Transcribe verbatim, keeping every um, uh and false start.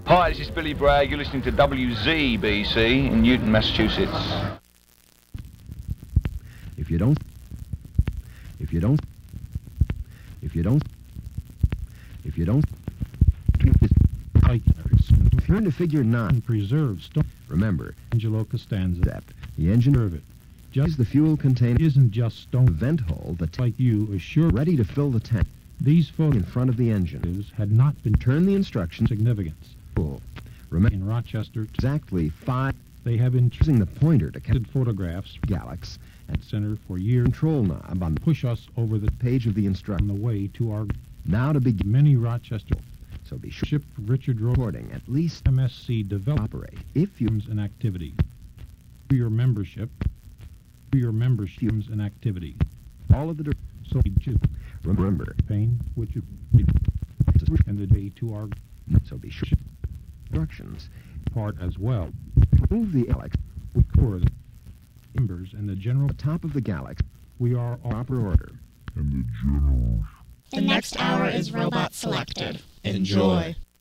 Hi, this is Billy Bragg. You're listening to W Z B C in Newton, Massachusetts. If you don't, if you don't, if you don't, if you don't, turn to figure nine. Preserved stone. Remember, Angelo Costanza. Step. The engine Serve it. Just the fuel container Isn't just stone. vent hole that Like you assure ready to fill the tank these in photos front of the engine. had not been Turn the instructions significance. full. Remember In Rochester, exactly five. they have been Using the pointer to count tested photographs Galax at Center for years. control knob on the Push us over the page of the on instruction. the way to our Now to begin. many Rochester. So be sure Ship Richard Rowe recording at least M S C develop operate. If you and activity. For your membership. For your memberships and activity. all of the dir- So we choose remember. pain, which is and the day to our So be sure instructions. part as well. Move the Galax For the members and the general, the top of the Galax we are all proper order. The next hour is robot selected. Enjoy.